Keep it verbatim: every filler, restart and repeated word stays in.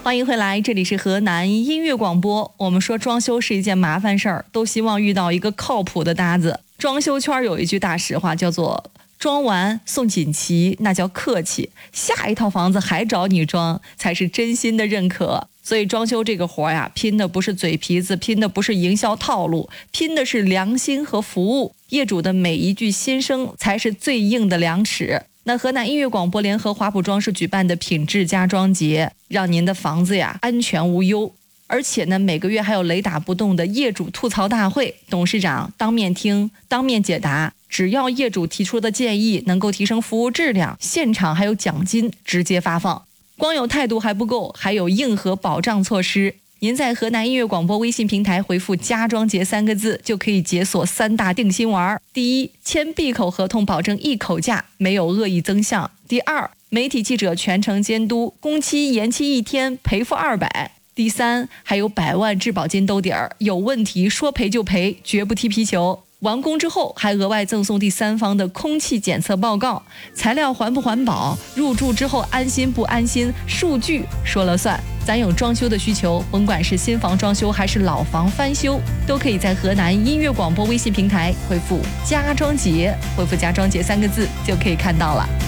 欢迎回来，这里是河南音乐广播。我们说装修是一件麻烦事儿，都希望遇到一个靠谱的搭子。装修圈有一句大实话，叫做装完送锦旗，那叫客气，下一套房子还找你装，才是真心的认可。所以装修这个活呀，拼的不是嘴皮子，拼的不是营销套路，拼的是良心和服务。业主的每一句心声才是最硬的量尺。那河南音乐广播联合华普装饰举办的品质家装节，让您的房子呀安全无忧。而且呢，每个月还有雷打不动的业主吐槽大会，董事长当面听，当面解答。只要业主提出的建议能够提升服务质量，现场还有奖金直接发放。光有态度还不够，还有硬核保障措施。您在河南音乐广播微信平台回复家装节三个字，就可以解锁三大定心丸。第一，签闭口合同，保证一口价，没有恶意增项。第二，媒体记者全程监督，工期延期一天赔付二百。第三，还有百万质保金兜底儿，有问题说赔就赔，绝不踢皮球。完工之后还额外赠送第三方的空气检测报告，材料环不环保，入住之后安心不安心，数据说了算。咱有装修的需求，甭管是新房装修还是老房翻修，都可以在河南音乐广播微信平台回复家装节，回复家装节三个字就可以看到了。